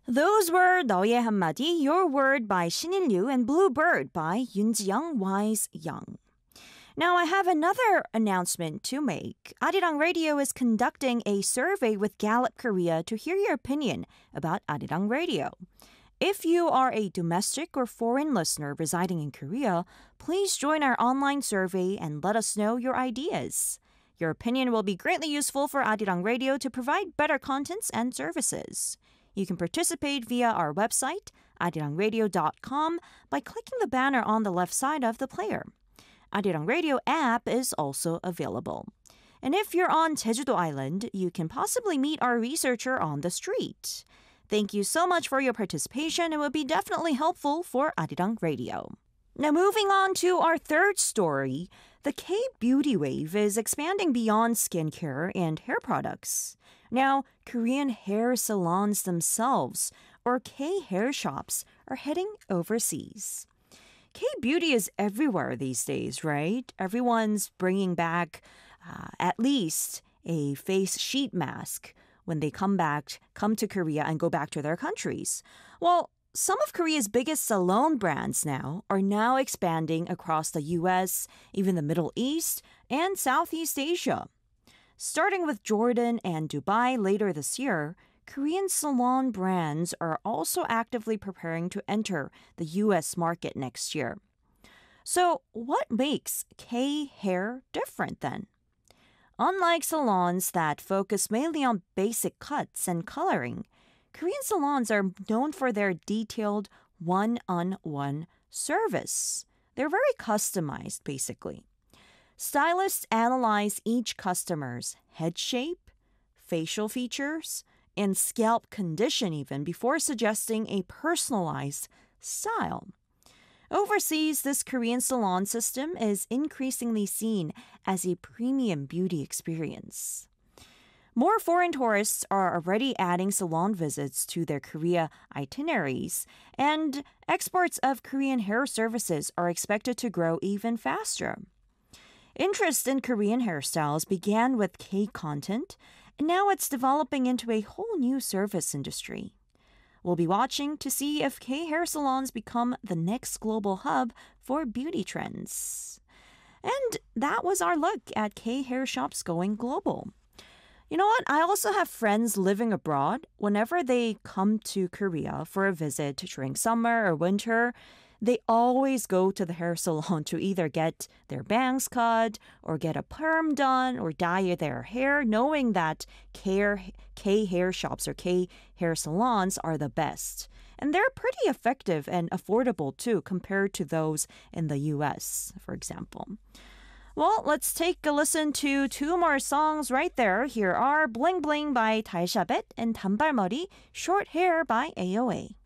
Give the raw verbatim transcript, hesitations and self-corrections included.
Those were 너의 한마디, Your Word by Shinil Liu and Bluebird by Yoonji-young Wise Young. Now I have another announcement to make. Arirang Radio is conducting a survey with Gallup Korea to hear your opinion about Arirang Radio. If you are a domestic or foreign listener residing in Korea, please join our online survey and let us know your ideas. Your opinion will be greatly useful for Arirang Radio to provide better contents and services. You can participate via our website, arirang radio dot com, by clicking the banner on the left side of the player. Arirang Radio app is also available. And if you're on Jeju-do Island, you can possibly meet our researcher on the street. Thank you so much for your participation. It would be definitely helpful for Arirang Radio. Now moving on to our third story, the K-beauty wave is expanding beyond skincare and hair products. Now, Korean hair salons themselves, or K-hair shops, are heading overseas. K-beauty is everywhere these days, right? Everyone's bringing back uh, at least a face sheet mask when they come back, come to Korea and go back to their countries. Well, some of Korea's biggest salon brands now are now expanding across the U S, even the Middle East, and Southeast Asia. Starting with Jordan and Dubai later this year, Korean salon brands are also actively preparing to enter the U S market next year. So, what makes K-hair different then? Unlike salons that focus mainly on basic cuts and coloring, Korean salons are known for their detailed one-on-one service. They're very customized, basically. Stylists analyze each customer's head shape, facial features, and scalp condition even before suggesting a personalized style. Overseas, this Korean salon system is increasingly seen as a premium beauty experience. More foreign tourists are already adding salon visits to their Korea itineraries, and exports of Korean hair services are expected to grow even faster. Interest in Korean hairstyles began with K-content, and now it's developing into a whole new service industry. We'll be watching to see if K-hair salons become the next global hub for beauty trends. And that was our look at K-hair shops going global. You know what? I also have friends living abroad. Whenever they come to Korea for a visit during summer or winter, they always go to the hair salon to either get their bangs cut or get a perm done or dye their hair, knowing that K hair shops or K hair salons are the best. And they're pretty effective and affordable too compared to those in the U S, for example. Well, let's take a listen to two more songs right there. Here are Bling Bling by Daishabet and 단발머리, Short Hair by A O A.